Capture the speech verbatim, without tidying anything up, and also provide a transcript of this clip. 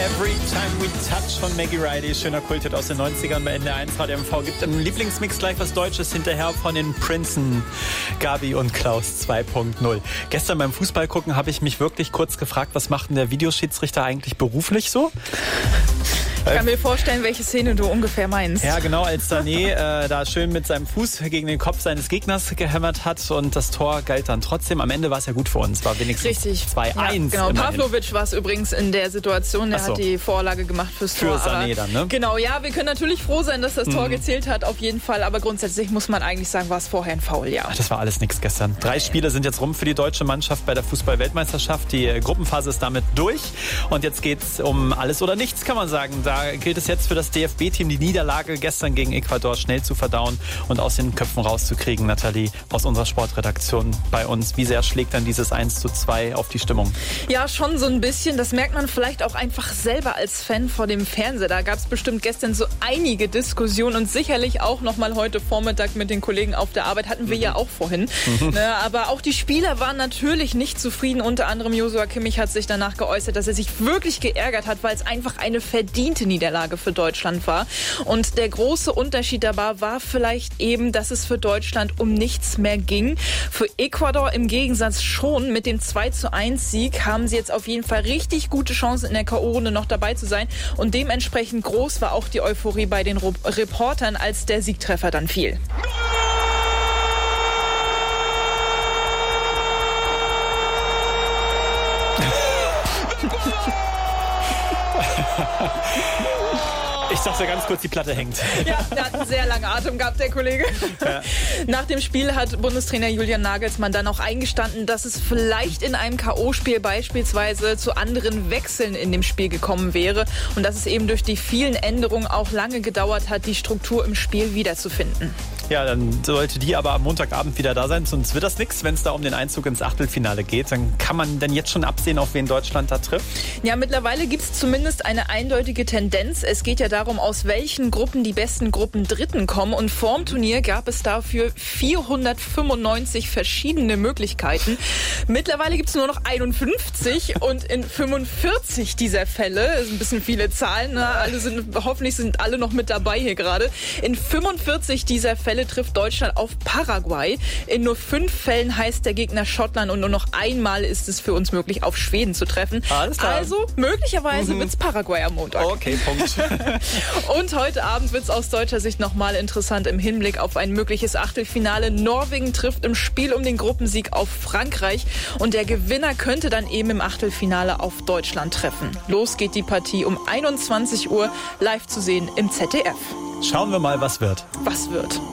Every Time We Touch von Maggie Riley. Schöner Kulthit aus den neunzigern bei N D R eins Radio M V. Gibt im Lieblingsmix gleich was Deutsches hinterher von den Prinzen, Gabi und Klaus zwei Punkt null. Gestern beim Fußball gucken habe ich mich wirklich kurz gefragt, was macht denn der Videoschiedsrichter eigentlich beruflich so? Ich kann mir vorstellen, welche Szene du ungefähr meinst. Ja, genau, als Sané äh, da schön mit seinem Fuß gegen den Kopf seines Gegners gehämmert hat und das Tor galt dann trotzdem. Am Ende war es ja gut für uns, war wenigstens zwei eins. Ja, genau, Pavlovic war es übrigens in der Situation, der so. hat die Vorlage gemacht fürs Für Tor. Für Sané dann, ne? Genau, ja, wir können natürlich froh sein, dass das Tor mhm. gezählt hat, auf jeden Fall. Aber grundsätzlich muss man eigentlich sagen, war es vorher ein Foul, ja. Ach, das war alles nichts gestern. Drei Spiele sind jetzt rum für die deutsche Mannschaft bei der Fußball-Weltmeisterschaft. Die Gruppenphase ist damit durch und jetzt geht es um alles oder nichts, kann man sagen. Da gilt es jetzt für das D F B-Team, die Niederlage gestern gegen Ecuador schnell zu verdauen und aus den Köpfen rauszukriegen. Nathalie aus unserer Sportredaktion bei uns. Wie sehr schlägt dann dieses eins zu zwei auf die Stimmung? Ja, schon so ein bisschen. Das merkt man vielleicht auch einfach selber als Fan vor dem Fernseher. Da gab es bestimmt gestern so einige Diskussionen und sicherlich auch noch mal heute Vormittag mit den Kollegen auf der Arbeit. Hatten wir mhm. ja auch vorhin. Mhm. Ne, aber auch die Spieler waren natürlich nicht zufrieden. Unter anderem Joshua Kimmich hat sich danach geäußert, dass er sich wirklich geärgert hat, weil es einfach eine verdiente Niederlage für Deutschland war. Und der große Unterschied dabei war vielleicht eben, dass es für Deutschland um nichts mehr ging. Für Ecuador im Gegensatz schon. Mit dem zwei zu eins Sieg haben sie jetzt auf jeden Fall richtig gute Chancen in der K O-Runde noch dabei zu sein. Und dementsprechend groß war auch die Euphorie bei den Reportern, als der Siegtreffer dann fiel. Ich dachte ganz kurz, die Platte hängt. Ja, der hat einen sehr langen Atem gehabt, der Kollege. Ja. Nach dem Spiel hat Bundestrainer Julian Nagelsmann dann auch eingestanden, dass es vielleicht in einem K O-Spiel beispielsweise zu anderen Wechseln in dem Spiel gekommen wäre und dass es eben durch die vielen Änderungen auch lange gedauert hat, die Struktur im Spiel wiederzufinden. Ja, dann sollte die aber am Montagabend wieder da sein, sonst wird das nichts, wenn es da um den Einzug ins Achtelfinale geht. Dann kann man denn jetzt schon absehen, auf wen Deutschland da trifft? Ja, mittlerweile gibt es zumindest eine eindeutige Tendenz. Es geht ja darum, aus welchen Gruppen die besten Gruppendritten kommen. Und vorm Turnier gab es dafür vierhundertfünfundneunzig verschiedene Möglichkeiten. Mittlerweile gibt es nur noch einundfünfzig und in fünfundvierzig dieser Fälle, das sind ein bisschen viele Zahlen, na, alle sind, hoffentlich sind alle noch mit dabei hier gerade, in fünfundvierzig dieser Fälle trifft Deutschland auf Paraguay. In nur fünf Fällen heißt der Gegner Schottland und nur noch einmal ist es für uns möglich, auf Schweden zu treffen. Alles klar. Also möglicherweise mhm. wird's Paraguay am Montag. Okay, Punkt. Und heute Abend wird's aus deutscher Sicht nochmal interessant im Hinblick auf ein mögliches Achtelfinale. Norwegen trifft im Spiel um den Gruppensieg auf Frankreich und der Gewinner könnte dann eben im Achtelfinale auf Deutschland treffen. Los geht die Partie um einundzwanzig Uhr, live zu sehen im Z D F. Schauen wir mal, was wird. Was wird.